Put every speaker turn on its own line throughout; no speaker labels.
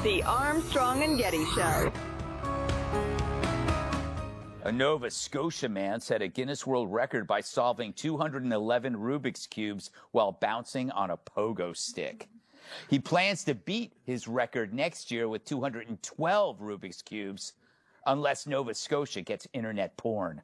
The Armstrong and Getty Show.
A Nova Scotia man set a Guinness World Record by solving 211 Rubik's Cubes while bouncing on a pogo stick. He plans to beat his record next year with 212 Rubik's Cubes, unless Nova Scotia gets internet porn.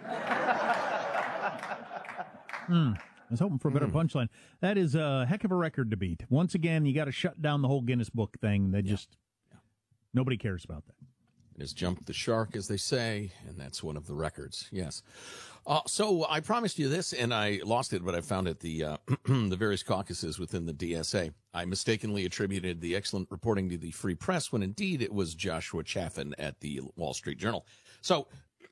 I was hoping for a better punchline. That is a heck of a record to beat. Once again, you got to shut down the whole Guinness Book thing. Nobody cares about that.
It has jumped the shark, as they say, and that's one of the records, yes. So I promised you this, and I lost it, but I found it, the various caucuses within the DSA. I mistakenly attributed the excellent reporting to the Free Press, when indeed it was Joshua Chaffin at the Wall Street Journal. So,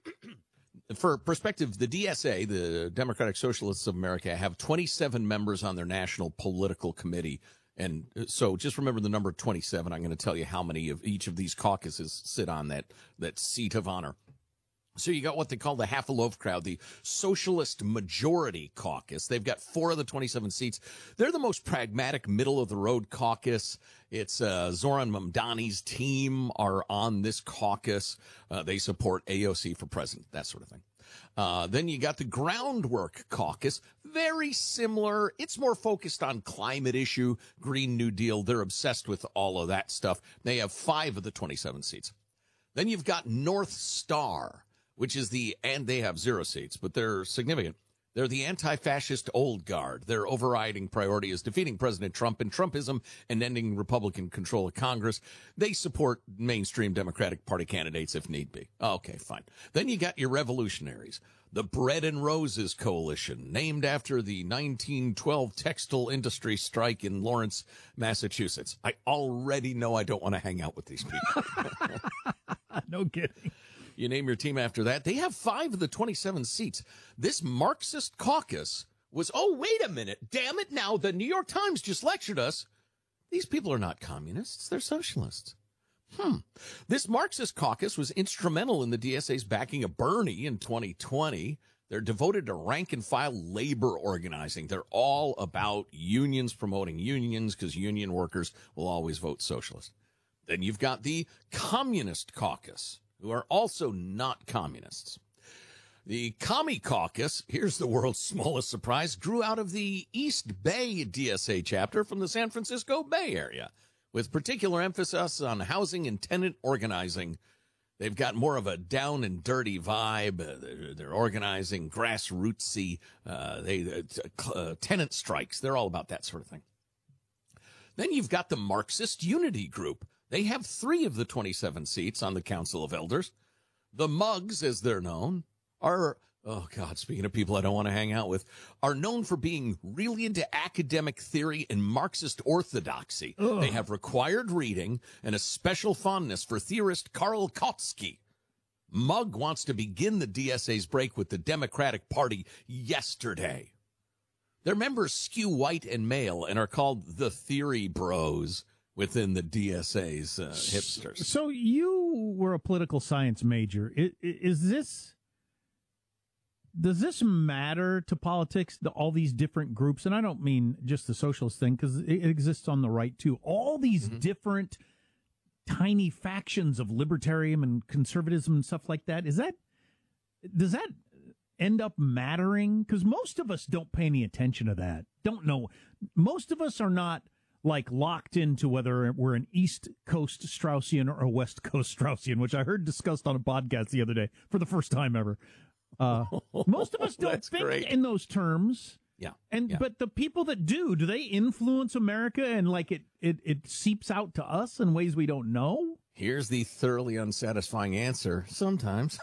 for perspective, the DSA, the Democratic Socialists of America, have 27 members on their national political committee. And so just remember the number 27. I'm going to tell you how many of each of these caucuses sit on that seat of honor. So you got what they call the half a loaf crowd, the Socialist Majority Caucus. They've got 4 of the 27 seats. They're the most pragmatic, middle-of-the-road caucus. It's Zoran Mamdani's team are on this caucus. They support AOC for president, that sort of thing. Then you got the Groundwork Caucus. Very similar. It's more focused on climate issue, Green New Deal. They're obsessed with all of that stuff. They have 5 of the 27 seats. Then you've got North Star, which is and they have 0 seats, but they're significant. They're the anti-fascist old guard. Their overriding priority is defeating President Trump and Trumpism and ending Republican control of Congress. They support mainstream Democratic Party candidates if need be. Okay, fine. Then you got your revolutionaries. The Bread and Roses Coalition, named after the 1912 textile industry strike in Lawrence, Massachusetts. I already know I don't want to hang out with these people.
No kidding.
You name your team after that. They have 5 of the 27 seats. This Marxist caucus was, oh, wait a minute. Damn it. Now, the New York Times just lectured us. These people are not communists. They're socialists. This Marxist caucus was instrumental in the DSA's backing of Bernie in 2020. They're devoted to rank-and-file labor organizing. They're all about unions, promoting unions, because union workers will always vote socialist. Then you've got the Communist Caucus, who are also not communists. The Commie Caucus, here's the world's smallest surprise, grew out of the East Bay DSA chapter from the San Francisco Bay Area, with particular emphasis on housing and tenant organizing. They've got more of a down and dirty vibe. They're organizing grassrootsy, tenant strikes. They're all about that sort of thing. Then you've got the Marxist Unity Group. They have 3 of the 27 seats on the Council of Elders. The Mugs, as they're known, are, oh God, speaking of people I don't want to hang out with, are known for being really into academic theory and Marxist orthodoxy. Ugh. They have required reading and a special fondness for theorist Karl Kautsky. Mug wants to begin the DSA's break with the Democratic Party yesterday. Their members skew white and male and are called the Theory Bros within the DSA's hipsters.
So you were a political science major. Does this matter to politics, all these different groups? And I don't mean just the socialist thing, because it exists on the right, too. All these different tiny factions of libertarian and conservatism and stuff like that. Does that end up mattering? Because most of us don't pay any attention to that. Don't know. Most of us are not locked into whether we're an East Coast Straussian or a West Coast Straussian, which I heard discussed on a podcast the other day for the first time ever. Most of us don't think in those terms.
Yeah.
But the people that do they influence America and it seeps out to us in ways we don't know?
Here's the thoroughly unsatisfying answer. Sometimes.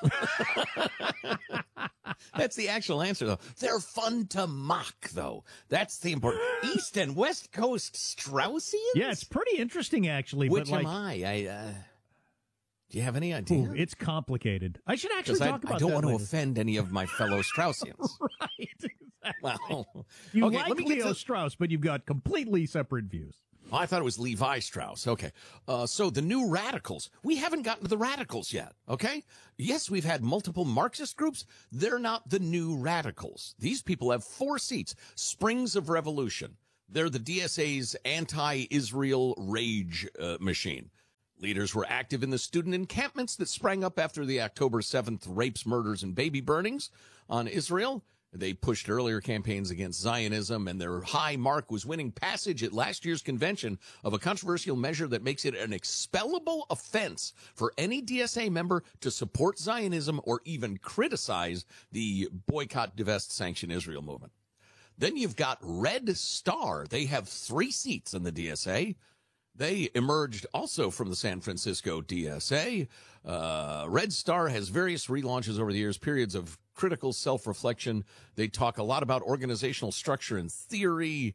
That's the actual answer, though. They're fun to mock, though. That's the important. East and West Coast Straussians?
Yeah, it's pretty interesting, actually.
Which am I? Do you have any idea?
Ooh, it's complicated. I should actually talk about that.
I don't want to
later.
offend any of my fellow Straussians.
Right, exactly.
Well,
you
okay,
like Leo Strauss, but you've got completely separate views.
Oh, I thought it was Levi Strauss. Okay. So the new radicals. We haven't gotten to the radicals yet. Okay. Yes, we've had multiple Marxist groups. They're not the new radicals. These people have 4 seats. Springs of Revolution. They're the DSA's anti-Israel rage machine. Leaders were active in the student encampments that sprang up after the October 7th rapes, murders, and baby burnings on Israel. They pushed earlier campaigns against Zionism, and their high mark was winning passage at last year's convention of a controversial measure that makes it an expellable offense for any DSA member to support Zionism or even criticize the boycott, divest, sanction Israel movement. Then you've got Red Star. They have 3 seats in the DSA. They emerged also from the San Francisco DSA. Red Star has various relaunches over the years, periods of critical self-reflection. They talk a lot about organizational structure and theory.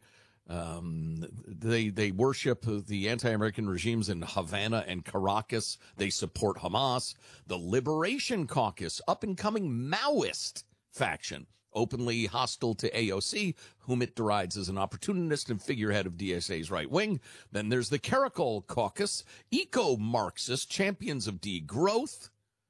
They worship the anti-American regimes in Havana and Caracas. They support Hamas. The Liberation Caucus, up-and-coming Maoist faction, openly hostile to AOC, whom it derides as an opportunist and figurehead of DSA's right wing. Then there's the Caracol Caucus, eco-Marxist champions of degrowth.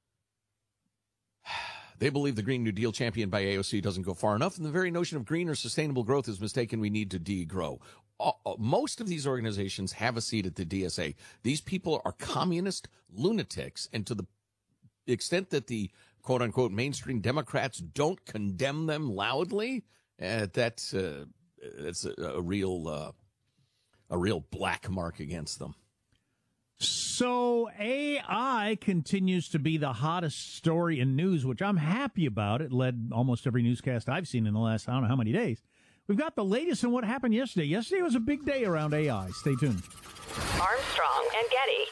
They believe the Green New Deal championed by AOC doesn't go far enough, and the very notion of green or sustainable growth is mistaken. We need to degrow. Most of these organizations have a seat at the DSA. These people are communist lunatics, and to the extent that the quote-unquote mainstream Democrats don't condemn them loudly, that's a real black mark against them.
So AI continues to be the hottest story in news, which I'm happy about. It led almost every newscast I've seen in the last, I don't know how many days. We've got the latest on what happened yesterday. Yesterday was a big day around AI. Stay tuned.
Armstrong and Getty.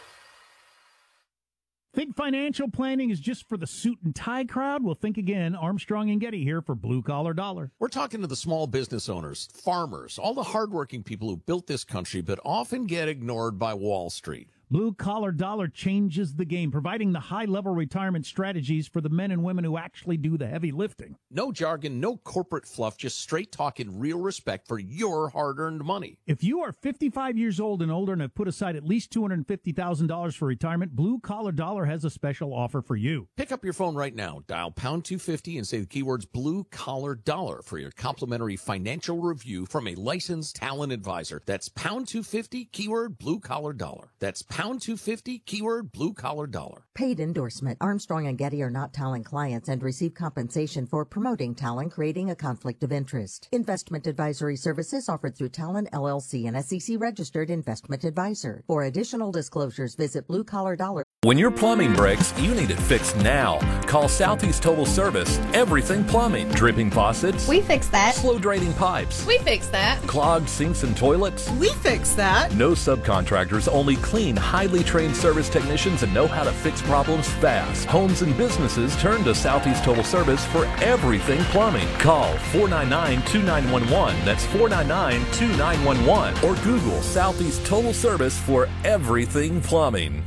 Think financial planning is just for the suit and tie crowd? Well, think again. Armstrong and Getty here for Blue Collar Dollar.
We're talking to the small business owners, farmers, all the hardworking people who built this country but often get ignored by Wall Street.
Blue Collar Dollar changes the game, providing the high-level retirement strategies for the men and women who actually do the heavy lifting.
No jargon, no corporate fluff, just straight talk and real respect for your hard-earned money.
If you are 55 years old and older and have put aside at least $250,000 for retirement, Blue Collar Dollar has a special offer for you.
Pick up your phone right now, dial pound 250 and say the keywords Blue Collar Dollar for your complimentary financial review from a licensed talent advisor. That's pound 250, keyword Blue Collar Dollar. That's pound 250, keyword Blue Collar Dollar.
Paid endorsement. Armstrong and Getty are not Talon clients and receive compensation for promoting Talon, creating a conflict of interest. Investment advisory services offered through Talon LLC, an SEC-registered investment advisor. For additional disclosures, visit Blue Collar Dollar.
When your plumbing breaks, you need it fixed now. Call Southeast Total Service. Everything plumbing. Dripping faucets.
We fix that.
Slow draining pipes.
We fix that.
Clogged sinks and toilets.
We fix that.
No subcontractors, only clean, highly trained service technicians that know how to fix problems fast. Homes and businesses turn to Southeast Total Service for everything plumbing. Call 499-2911. That's 499-2911. Or Google Southeast Total Service for everything plumbing.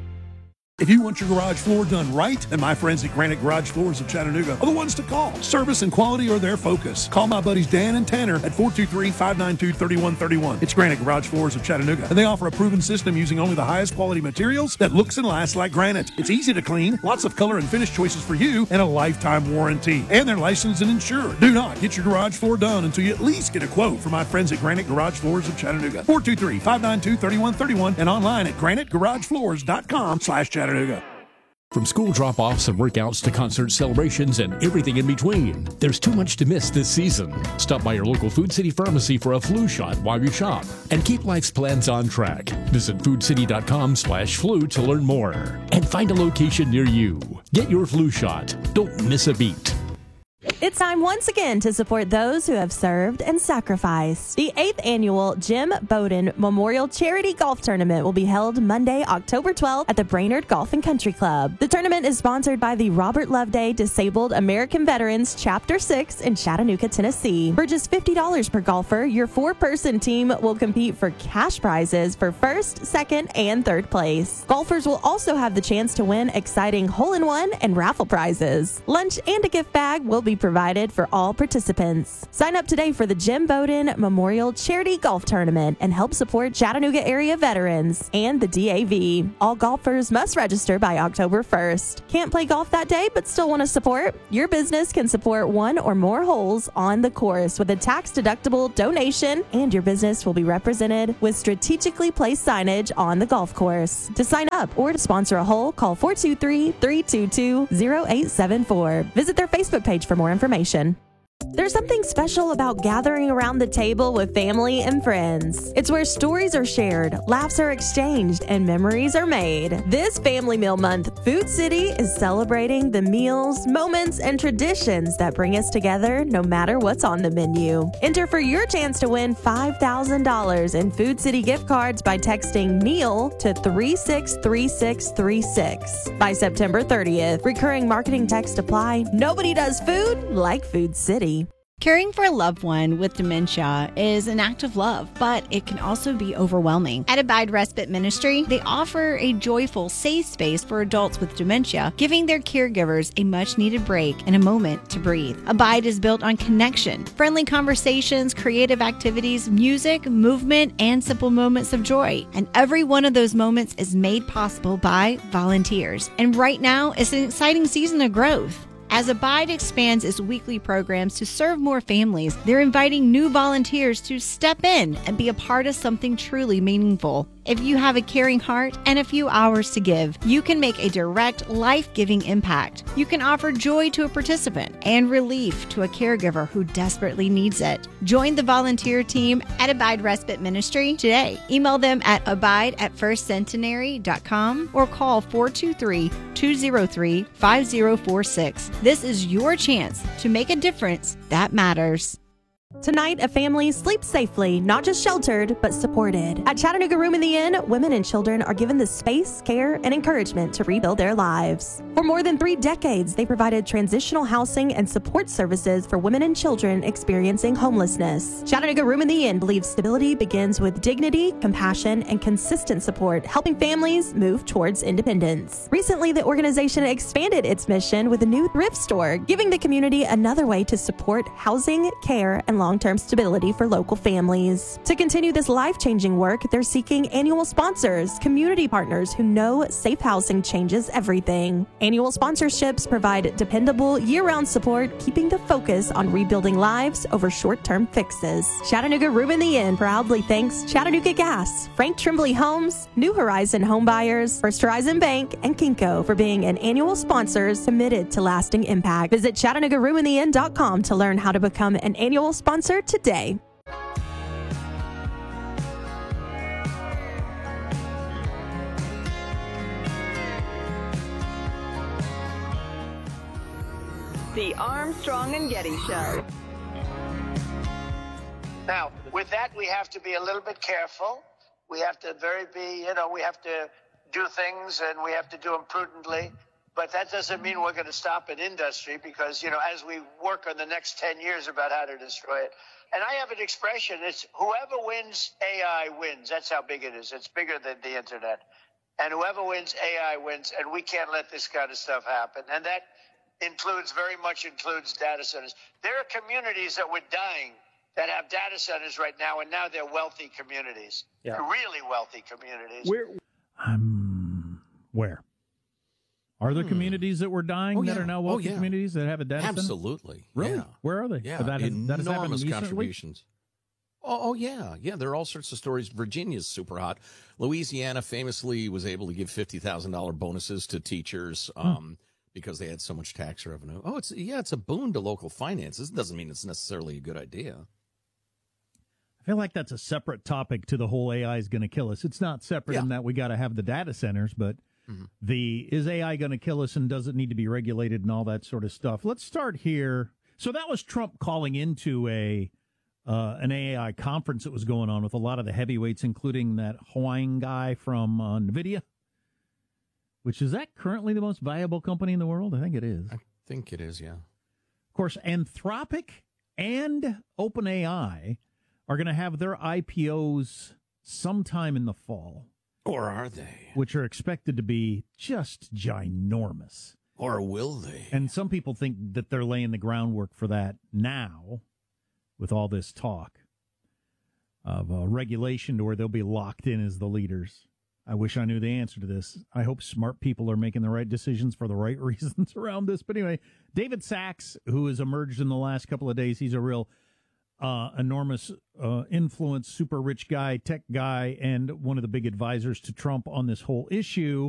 If you want your garage floor done right, then my friends at Granite Garage Floors of Chattanooga are the ones to call. Service and quality are their focus. Call my buddies Dan and Tanner at 423-592-3131. It's Granite Garage Floors of Chattanooga, and they offer a proven system using only the highest quality materials that looks and lasts like granite. It's easy to clean, lots of color and finish choices for you, and a lifetime warranty. And they're licensed and insured. Do not get your garage floor done until you at least get a quote from my friends at Granite Garage Floors of Chattanooga. 423-592-3131 and online at granitegaragebfloors.com/Chattanooga.
From school drop-offs and workouts to concert celebrations and everything in between, there's too much to miss this season. Stop by your local Food City pharmacy for a flu shot while you shop and keep life's plans on track. Visit foodcity.com/flu to learn more and find a location near you. Get your flu shot. Don't miss a beat.
It's time once again to support those who have served and sacrificed. The 8th annual Jim Bowden Memorial Charity Golf Tournament will be held Monday, October 12th at the Brainerd Golf and Country Club. The tournament is sponsored by the Robert Loveday Disabled American Veterans Chapter 6 in Chattanooga, Tennessee. For just $50 per golfer, your 4-person team will compete for cash prizes for first, second, and third place. Golfers will also have the chance to win exciting hole-in-one and raffle prizes. Lunch and a gift bag will be provided provided for all participants. Sign up today for the Jim Bowden Memorial Charity Golf Tournament and help support Chattanooga area veterans and the DAV. All golfers must register by October 1st. Can't play golf that day but still want to support? Your business can support one or more holes on the course with a tax-deductible donation, and your business will be represented with strategically placed signage on the golf course. To sign up or to sponsor a hole, call 423-322-0874. Visit their Facebook page for more information. There's something special about gathering around the table with family and friends. It's where stories are shared, laughs are exchanged, and memories are made. This Family Meal Month, Food City is celebrating the meals, moments, and traditions that bring us together no matter what's on the menu. Enter for your chance to win $5,000 in Food City gift cards by texting meal to 363636 by September 30th. Recurring marketing text apply. Nobody does food like Food City.
Caring for a loved one with dementia is an act of love, but it can also be overwhelming. At Abide Respite Ministry, they offer a joyful, safe space for adults with dementia, giving their caregivers a much-needed break and a moment to breathe. Abide is built on connection, friendly conversations, creative activities, music, movement, and simple moments of joy. And every one of those moments is made possible by volunteers. And right now, it's an exciting season of growth. As Abide expands its weekly programs to serve more families, they're inviting new volunteers to step in and be a part of something truly meaningful. If you have a caring heart and a few hours to give, you can make a direct, life-giving impact. You can offer joy to a participant and relief to a caregiver who desperately needs it. Join the volunteer team at Abide Respite Ministry today. Email them at abide@firstcentenary.com or call 423-203-5046. This is your chance to make a difference that matters.
Tonight, a family sleeps safely, not just sheltered, but supported. At Chattanooga Room in the Inn, women and children are given the space, care, and encouragement to rebuild their lives. For more than 3 decades, they provided transitional housing and support services for women and children experiencing homelessness. Chattanooga Room in the Inn believes stability begins with dignity, compassion, and consistent support, helping families move towards independence. Recently, the organization expanded its mission with a new thrift store, giving the community another way to support housing, care, and long-term stability for local families. To continue this life-changing work, they're seeking annual sponsors, community partners who know safe housing changes everything. Annual sponsorships provide dependable, year-round support, keeping the focus on rebuilding lives over short-term fixes. Chattanooga Room in the Inn proudly thanks Chattanooga Gas, Frank Tremblay Homes, New Horizon Home Buyers, First Horizon Bank, and Kinko for being an annual sponsors committed to lasting impact. Visit ChattanoogaRoomInTheInn.com to learn how to become an annual sponsor today.
The Armstrong and Getty Show.
Now, with that, we have to be a little bit careful. We have to we have to do things and we have to do them prudently. But that doesn't mean we're going to stop an industry because, as we work on the next 10 years about how to destroy it. And I have an expression, it's whoever wins, AI wins. That's how big it is. It's bigger than the internet. And whoever wins, AI wins. And we can't let this kind of stuff happen. And that very much includes data centers. There are communities that were dying that have data centers right now, and now they're wealthy communities. Yeah. Really wealthy communities.
Where? Are there communities that were dying that are now wealthy communities that have a data center?
Absolutely.
Really?
Yeah.
Where are they?
Yeah,
that
enormous contributions. Yeah. There are all sorts of stories. Virginia's super hot. Louisiana famously was able to give $50,000 bonuses to teachers because they had so much tax revenue. It's a boon to local finances. It doesn't mean it's necessarily a good idea.
I feel like that's a separate topic to the whole AI is going to kill us. It's not separate in that we got to have the data centers, but is AI going to kill us and does it need to be regulated and all that sort of stuff? Let's start here. So that was Trump calling into an AI conference that was going on with a lot of the heavyweights, including that Huang guy from NVIDIA, which is that currently the most valuable company in the world? I think it is.
I think it is, yeah.
Of course, Anthropic and OpenAI are going to have their IPOs sometime in the fall.
Or are they?
Which are expected to be just ginormous.
Or will they?
And some people think that they're laying the groundwork for that now with all this talk of regulation to where they'll be locked in as the leaders. I wish I knew the answer to this. I hope smart people are making the right decisions for the right reasons around this. But anyway, David Sachs, who has emerged in the last couple of days, he's a real enormous influence, super rich guy, tech guy, and one of the big advisors to Trump on this whole issue.